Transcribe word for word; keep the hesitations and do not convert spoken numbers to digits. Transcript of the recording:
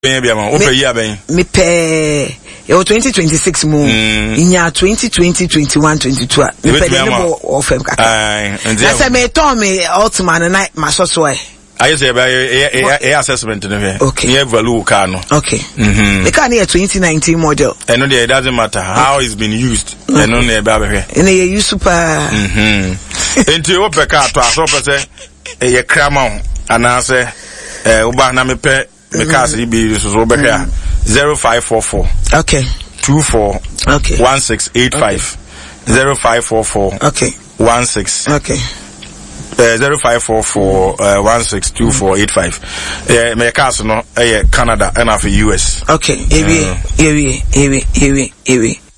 Ben bia ma o pe ya ben. Me pe e twenty twenty-six mu. Inya twenty twenty twenty-one twenty-two. Me pe the bo of em kaka. Ai, na say me ton me ultimate na ma so so e. I say a assessment no here. Okay. Near value car no. Okay. Mhm. The car near twenty nineteen model. And no it doesn't matter how it's been used. And no near ba here. And you use super. Mhm. Enti o pe car to aso pe say e krama ana say eh uba na me pe me car say be so so be here zero five four four. Okay. two four. Okay. one six eight five. zero five four four. Okay. one six. Okay. Uh, zero five four four uh, one six two four eight five. Uh, my castle no, uh, Canada and for U S. Okay, ewe, ewe, ewe, ewe, ewe.